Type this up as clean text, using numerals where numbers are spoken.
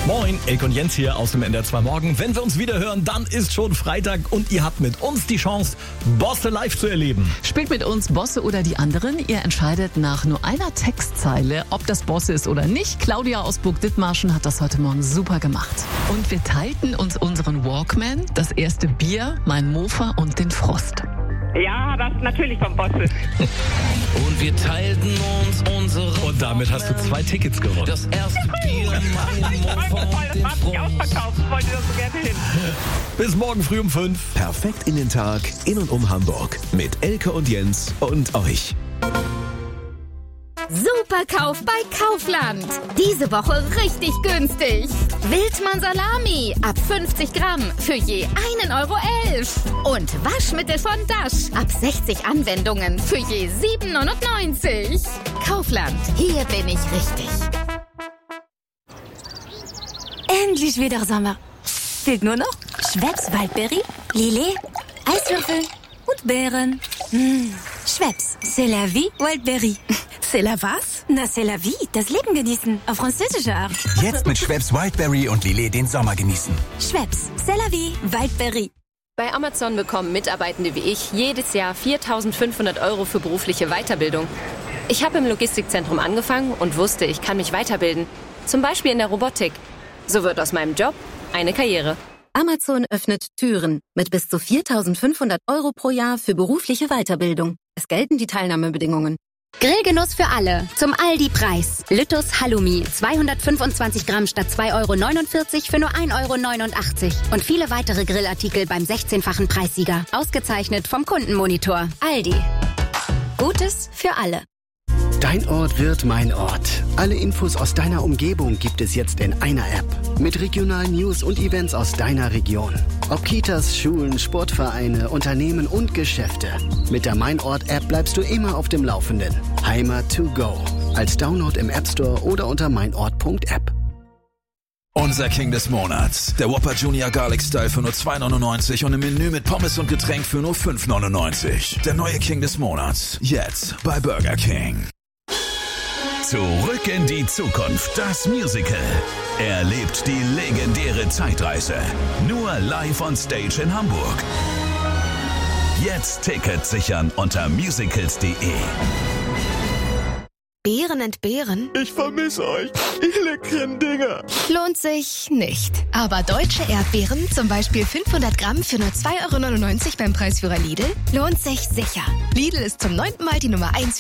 Moin, Elke und Jens hier aus dem NDR 2 Morgen. Wenn wir uns wieder hören, dann ist schon Freitag und ihr habt mit uns die Chance, Bosse live zu erleben. Spielt mit uns Bosse oder die anderen. Ihr entscheidet nach nur einer Textzeile, ob das Bosse ist oder nicht. Claudia aus Burg-Dithmarschen hat das heute Morgen super gemacht. Und wir teilten uns unseren Walkman, das erste Bier, mein Mofa und den Frost. Ja, das natürlich vom Bosse. Und wir teilten uns unsere. Und damit hast du 2 Tickets gewonnen. Das erste Bier, mein Mofa und Das den war nicht Frost. ausverkauft. Ich wollte das so gerne hin. Bis morgen früh um 5. Perfekt in den Tag, in und um Hamburg. Mit Elke und Jens und euch. Superkauf bei Kaufland. Diese Woche richtig günstig. Wildmann Salami ab 50 Gramm für je 1,11 €. Und Waschmittel von Dash ab 60 Anwendungen für je 7,99 €. Kaufland, hier bin ich richtig. Endlich wieder Sommer. Fehlt nur noch Schweppes Waldberry, Lillet, Eiswürfel und Beeren. Schweppes, c'est la vie, Waldberry. C'est la was? Na, c'est la vie, das Leben genießen, auf französische Art. Jetzt mit Schweppes Wildberry und Lillet den Sommer genießen. Schweppes, c'est la vie, Waldberry. Bei Amazon bekommen Mitarbeitende wie ich jedes Jahr 4.500 € für berufliche Weiterbildung. Ich habe im Logistikzentrum angefangen und wusste, ich kann mich weiterbilden. Zum Beispiel in der Robotik. So wird aus meinem Job eine Karriere. Amazon öffnet Türen mit bis zu 4.500 € pro Jahr für berufliche Weiterbildung. Es gelten die Teilnahmebedingungen. Grillgenuss für alle. Zum Aldi-Preis. Lüttus Halloumi. 225 Gramm statt 2,49 € für nur 1,89 €. Und viele weitere Grillartikel beim 16-fachen Preissieger. Ausgezeichnet vom Kundenmonitor. Aldi. Gutes für alle. Dein Ort wird mein Ort. Alle Infos aus deiner Umgebung gibt es jetzt in einer App. Mit regionalen News und Events aus deiner Region. Ob Kitas, Schulen, Sportvereine, Unternehmen und Geschäfte. Mit der Mein Ort-App bleibst du immer auf dem Laufenden. Heimat to go. Als Download im App Store oder unter meinort.app. Unser King des Monats. Der Whopper Junior Garlic Style für nur 2,99 € und im Menü mit Pommes und Getränk für nur 5,99 €. Der neue King des Monats. Jetzt bei Burger King. Zurück in die Zukunft, das Musical. Erlebt die legendäre Zeitreise. Nur live on stage in Hamburg. Jetzt Tickets sichern unter musicals.de. Beeren entbehren? Ich vermisse euch, ihr leckeren Dinger. Lohnt sich nicht. Aber deutsche Erdbeeren, zum Beispiel 500 Gramm für nur 2,99 € beim Preisführer Lidl, lohnt sich sicher. Lidl ist zum 9. Mal die Nummer 1